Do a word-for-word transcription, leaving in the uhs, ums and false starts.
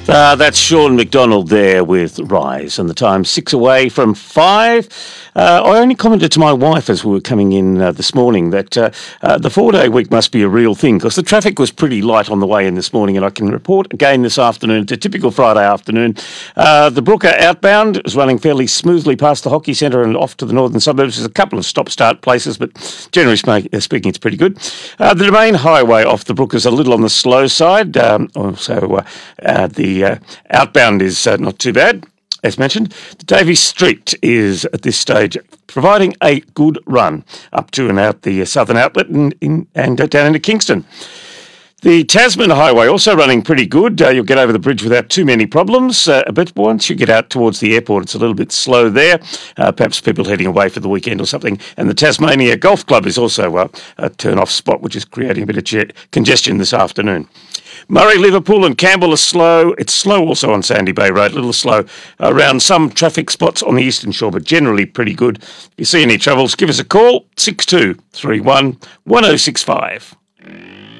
Uh, that's Sean McDonald there with Rise, and the time's six away from five. Uh, I only commented to my wife as we were coming in uh, this morning that uh, uh, the four-day week must be a real thing, because the traffic was pretty light on the way in this morning, and I can report again this afternoon. It's a typical Friday afternoon. Uh, the Brooker outbound is running fairly smoothly past the hockey centre and off to the northern suburbs. There's a couple of stop-start places, but generally speaking, it's pretty good. Uh, the Domain Highway off the Brook is a little on the slow side. Um, also, uh, uh, the uh, outbound is uh, not too bad. As mentioned, the Davies Street is at this stage providing a good run up to and out the southern outlet and, in, and uh, down into Kingston. The Tasman Highway also running pretty good. Uh, you'll get over the bridge without too many problems. Uh, but once you get out towards the airport, it's a little bit slow there. Uh, perhaps people heading away for the weekend or something. And the Tasmania Golf Club is also uh, a turn-off spot, which is creating a bit of che- congestion this afternoon. Murray, Liverpool and Campbell are slow. It's slow also on Sandy Bay Road, a little slow around some traffic spots on the Eastern Shore, but generally pretty good. If you see any troubles, give us a call, six two three one, one oh six five.